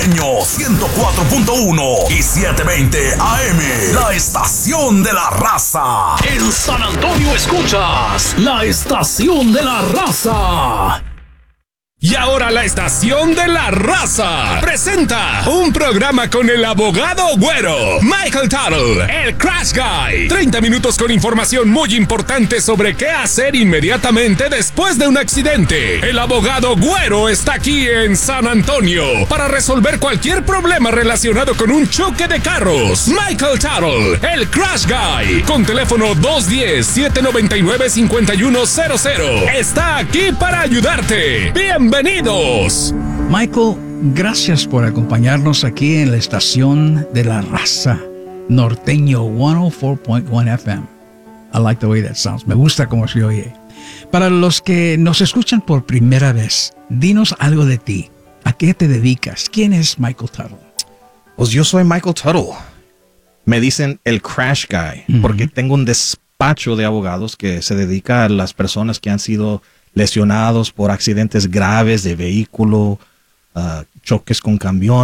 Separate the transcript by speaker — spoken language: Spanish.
Speaker 1: Norteño 104.1 y 720 AM. La estación de la raza.
Speaker 2: En San Antonio escuchas la estación de la raza.
Speaker 3: Y ahora la estación de la raza presenta un programa con el abogado güero, Michael Tuttle, el Crash Guy. 30 minutos con información muy importante sobre qué hacer inmediatamente después de un accidente. El abogado güero está aquí en San Antonio para resolver cualquier problema relacionado con un choque de carros. Michael Tuttle, el Crash Guy, con teléfono 210-799-5100. Está aquí para ayudarte. ¡Bienvenidos!
Speaker 4: Michael, gracias por acompañarnos aquí en la estación de la raza, Norteño 104.1 FM. I like the way that sounds. Me gusta cómo se oye. Para los que nos escuchan por primera vez, dinos algo de ti. ¿A qué te dedicas? ¿Quién es Michael Tuttle?
Speaker 5: Pues yo soy Michael Tuttle. Me dicen el Crash Guy, porque tengo un despacho de abogados que se dedica a las personas que han sido lesionados por accidentes graves de vehículo, choques con camiones.